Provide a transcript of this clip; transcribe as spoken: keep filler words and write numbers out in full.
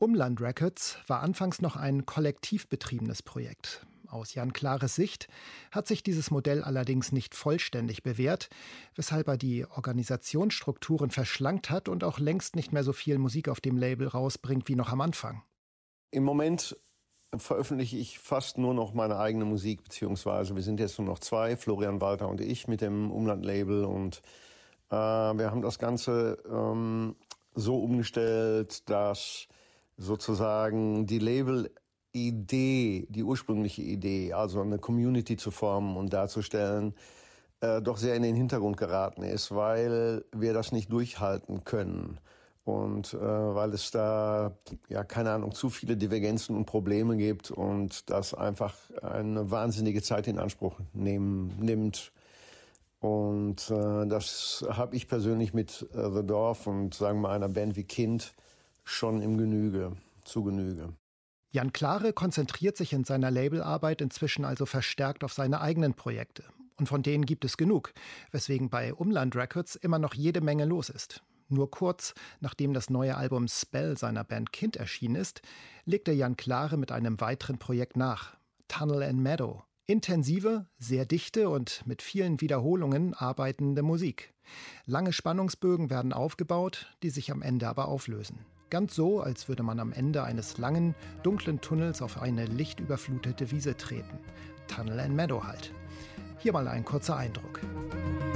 Umland Records war anfangs noch ein kollektiv betriebenes Projekt. Aus Jan Klares Sicht hat sich dieses Modell allerdings nicht vollständig bewährt, weshalb er die Organisationsstrukturen verschlankt hat und auch längst nicht mehr so viel Musik auf dem Label rausbringt wie noch am Anfang. Im Moment veröffentliche ich fast nur noch meine eigene Musik, beziehungsweise wir sind jetzt nur noch zwei, Florian Walter und ich mit dem Umland-Label, und äh, wir haben das Ganze ähm, so umgestellt, dass sozusagen die Label-Idee, die ursprüngliche Idee, also eine Community zu formen und darzustellen, äh, doch sehr in den Hintergrund geraten ist, weil wir das nicht durchhalten können. Und äh, weil es da, ja, keine Ahnung, zu viele Divergenzen und Probleme gibt und das einfach eine wahnsinnige Zeit in Anspruch nehmen, nimmt. Und äh, das habe ich persönlich mit äh, The Dorf und, sagen wir mal, einer Band wie Kind schon im Genüge, zu Genüge. Jan Klare konzentriert sich in seiner Labelarbeit inzwischen also verstärkt auf seine eigenen Projekte. Und von denen gibt es genug, weswegen bei Umland Records immer noch jede Menge los ist. Nur kurz, nachdem das neue Album Spell seiner Band Kind erschienen ist, legte Jan Klare mit einem weiteren Projekt nach, Tunnel and Meadow. Intensive, sehr dichte und mit vielen Wiederholungen arbeitende Musik. Lange Spannungsbögen werden aufgebaut, die sich am Ende aber auflösen. Ganz so, als würde man am Ende eines langen, dunklen Tunnels auf eine lichtüberflutete Wiese treten. Tunnel and Meadow halt. Hier mal ein kurzer Eindruck.